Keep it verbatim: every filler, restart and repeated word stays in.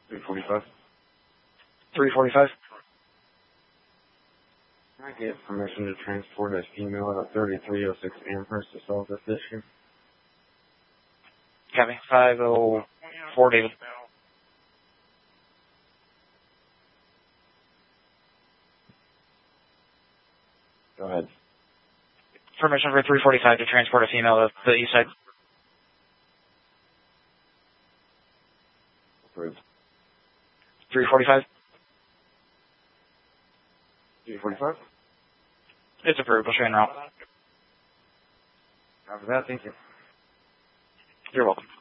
three forty-five. three forty-five. Can I get permission to transport a female at thirty-three oh six Amherst to solve this issue? Copy. five oh four, David. Go ahead. Permission for three forty-five to transport a female to the east side. Approved. three forty-five. three forty-five? It's approved. We'll show you en route. After that, thank you. You're welcome.